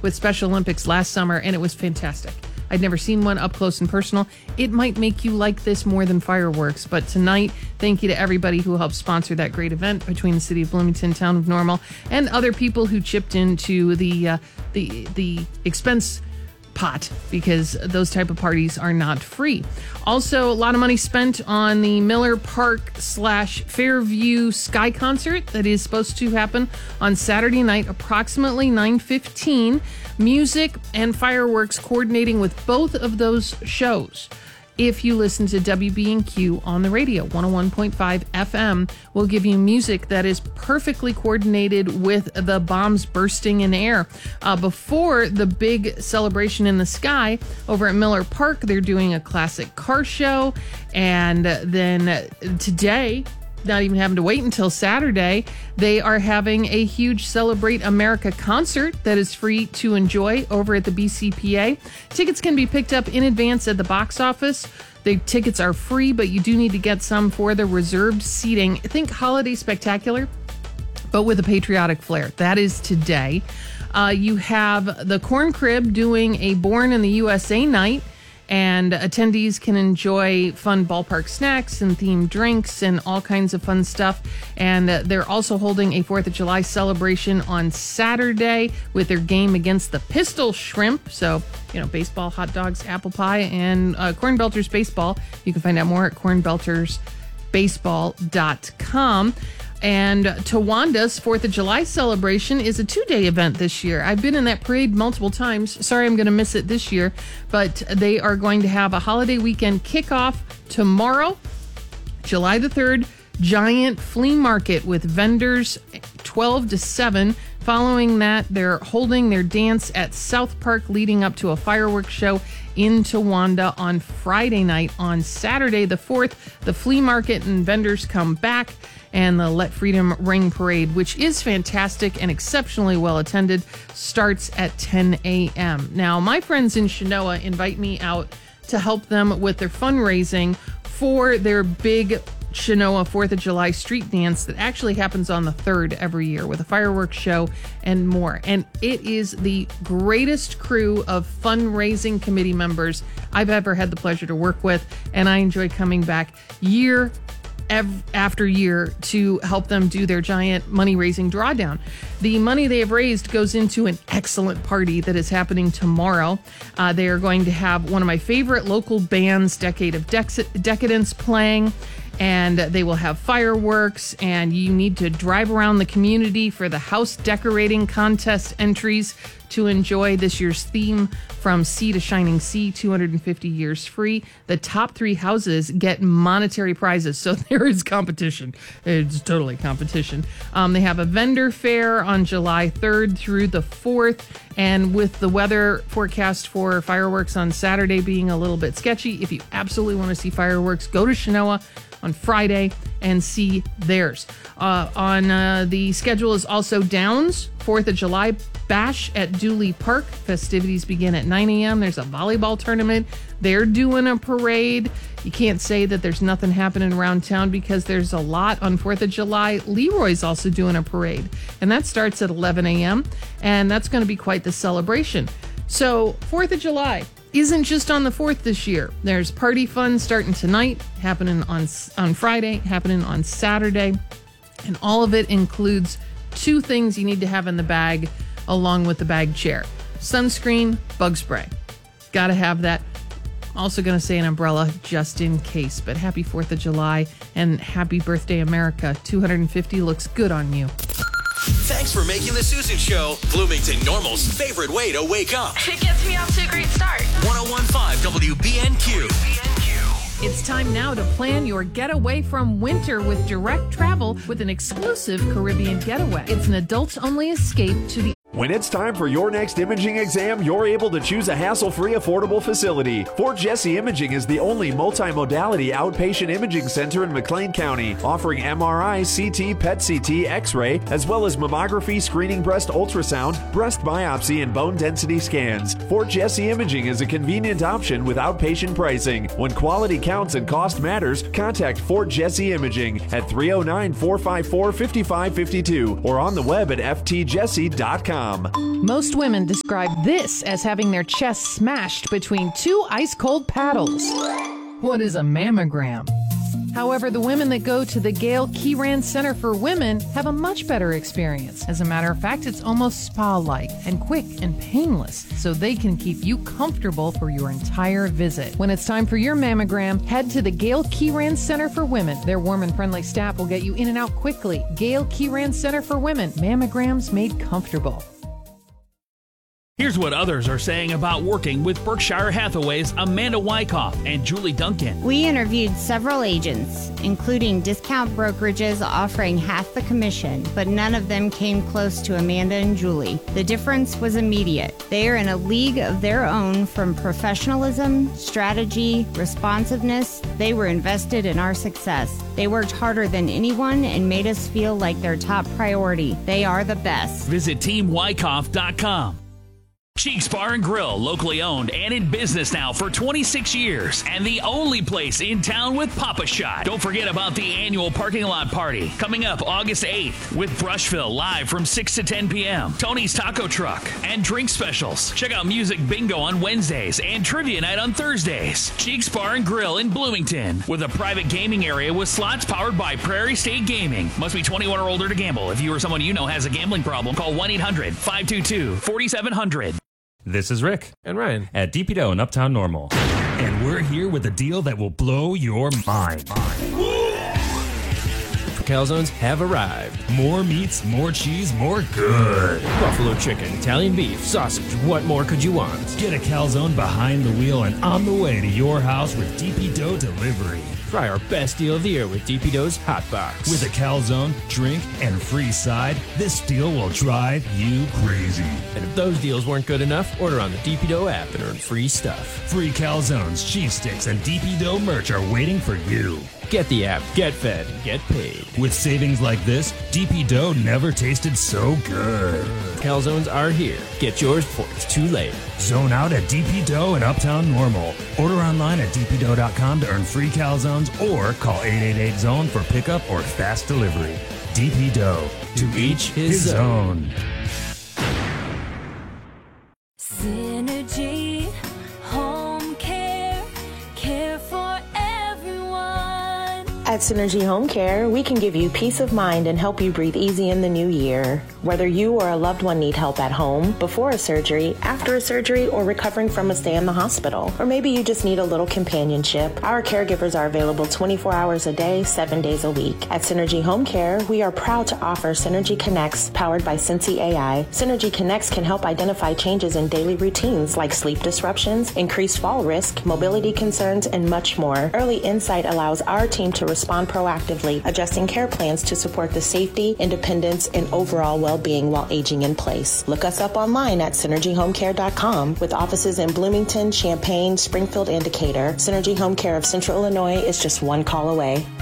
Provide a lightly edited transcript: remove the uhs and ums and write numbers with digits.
with Special Olympics last summer, and it was fantastic. I'd never seen one up close and personal. It might make you like this more than fireworks, but tonight, thank you to everybody who helped sponsor that great event between the city of Bloomington, town of Normal, and other people who chipped into the expense pot, because those type of parties are not free. Also, a lot of money spent on the Miller Park / Fairview Sky Concert that is supposed to happen on Saturday night, approximately 9:15. Music and fireworks coordinating with both of those shows. If you listen to WB&Q on the radio, 101.5 FM will give you music that is perfectly coordinated with the bombs bursting in air. Before the big celebration in the sky over at Miller Park, they're doing a classic car show. And then today, not even having to wait until Saturday, they are having a huge Celebrate America concert that is free to enjoy over at the BCPA. Tickets can be picked up in advance at the box office. The tickets are free, but you do need to get some for the reserved seating. Think Holiday Spectacular, but with a patriotic flair. That is today. You have the Corn Crib doing a Born in the USA night, and attendees can enjoy fun ballpark snacks and themed drinks and all kinds of fun stuff. And they're also holding a 4th of July celebration on Saturday with their game against the Pistol Shrimp. So, baseball, hot dogs, apple pie, and Corn Belters Baseball. You can find out more at cornbeltersbaseball.com. And Towanda's 4th of July celebration is a 2-day event this year. I've been in that parade multiple times. Sorry, I'm going to miss it this year. But they are going to have a holiday weekend kickoff tomorrow, July the 3rd, giant flea market with vendors 12 to 7. Following that, they're holding their dance at South Park leading up to a fireworks show in Towanda on Friday night. On Saturday the 4th, the flea market and vendors come back, and the Let Freedom Ring Parade, which is fantastic and exceptionally well attended, starts at 10 a.m. Now, my friends in Chenoa invite me out to help them with their fundraising for their big Chenoa 4th of July street dance that actually happens on the 3rd every year with a fireworks show and more. And it is the greatest crew of fundraising committee members I've ever had the pleasure to work with, and I enjoy coming back year after year to help them do their giant money-raising drawdown. The money they have raised goes into an excellent party that is happening tomorrow. They are going to have one of my favorite local bands, Decade of Decadence, playing, and they will have fireworks, and you need to drive around the community for the house decorating contest entries to enjoy this year's theme, From Sea to Shining Sea, 250 years free. The top 3 houses get monetary prizes, so there is competition. It's totally competition. They have a vendor fair on July 3rd through the 4th, and with the weather forecast for fireworks on Saturday being a little bit sketchy, if you absolutely want to see fireworks, go to Chenoa on Friday and see theirs. On the schedule is also Downs 4th of July Bash at Dooley Park. Festivities begin at 9 a.m. There's a volleyball tournament. They're doing a parade. You can't say that there's nothing happening around town because there's a lot on 4th of July. Leroy's also doing a parade, and that starts at 11 a.m., and that's going to be quite the celebration. So 4th of July isn't just on the 4th this year. There's party fun starting tonight, happening on Friday, happening on Saturday, and all of it includes 2 things you need to have in the bag along with the bag chair: sunscreen, bug spray. Gotta have that. Also going to say an umbrella just in case. But happy 4th of July and happy birthday, America. 250 looks good on you. Thanks for making the Susan Show Bloomington Normal's favorite way to wake up. It gets me off to a great start. 101.5 WBNQ. It's time now to plan your getaway from winter with direct travel with an exclusive Caribbean getaway. It's an adults-only escape to the... When it's time for your next imaging exam, you're able to choose a hassle-free, affordable facility. Fort Jesse Imaging is the only multimodality outpatient imaging center in McLean County, offering MRI, CT, PET-CT, X-ray, as well as mammography, screening breast ultrasound, breast biopsy, and bone density scans. Fort Jesse Imaging is a convenient option with outpatient pricing. When quality counts and cost matters, contact Fort Jesse Imaging at 309-454-5552 or on the web at ftjesse.com. SeneGeneRadio.com. Most women describe this as having their chest smashed between two ice-cold paddles. What is a mammogram? However, the women that go to the Gail Kieran Center for Women have a much better experience. As a matter of fact, it's almost spa-like and quick and painless, so they can keep you comfortable for your entire visit. When it's time for your mammogram, head to the Gail Kieran Center for Women. Their warm and friendly staff will get you in and out quickly. Gail Kieran Center for Women. Mammograms made comfortable. Here's what others are saying about working with Berkshire Hathaway's Amanda Wyckoff and Julie Duncan. We interviewed several agents, including discount brokerages offering half the commission, but none of them came close to Amanda and Julie. The difference was immediate. They are in a league of their own from professionalism, strategy, responsiveness. They were invested in our success. They worked harder than anyone and made us feel like their top priority. They are the best. Visit TeamWyckoff.com. Cheeks Bar and Grill, locally owned and in business now for 26 years, and the only place in town with Pop-A-Shot. Don't forget about the annual parking lot party coming up August 8th with Brushville live from 6 to 10 p.m. Tony's Taco Truck and drink specials. Check out Music Bingo on Wednesdays and Trivia Night on Thursdays. Cheeks Bar and Grill in Bloomington with a private gaming area with slots powered by Prairie State Gaming. Must be 21 or older to gamble. If you or someone you know has a gambling problem, call 1-800-522-4700. This is Rick and Ryan at DPDO in Uptown Normal. And we're here with a deal that will blow your mind. Calzones have arrived. More meats, more cheese, more good. Buffalo chicken, Italian beef, sausage. What more could you want? Get a calzone behind the wheel and on the way to your house with DPDO delivery. Try our best deal of the year with DPDO's Hot Box. With a calzone, drink, and free side, this deal will drive you crazy. And if those deals weren't good enough, order on the DPDO app and earn free stuff. Free calzones, cheese sticks, and DPDO merch are waiting for you. Get the app, get fed, and get paid. With savings like this, DPDO never tasted so good. Calzones are here. Get yours before it's too late. Zone out at DPDO and Uptown Normal. Order online at DPDO.com to earn free calzones or call 888-ZONE for pickup or fast delivery. DPDO. To each his own. Synergy Home Care. Care for everyone. At Synergy Home Care, we can give you peace of mind and help you breathe easy in the new year. Whether you or a loved one need help at home, before a surgery, after a surgery, or recovering from a stay in the hospital, or maybe you just need a little companionship, our caregivers are available 24 hours a day, 7 days a week. At Synergy Home Care, we are proud to offer Synergy Connects, powered by Sensi AI. Synergy Connects can help identify changes in daily routines like sleep disruptions, increased fall risk, mobility concerns, and much more. Early insight allows our team to respond proactively, adjusting care plans to support the safety, independence, and overall well-being while aging in place. Look us up online at synergyhomecare.com. With offices in Bloomington, Champaign, Springfield, and Decatur, Synergy Home Care of Central Illinois is just one call away.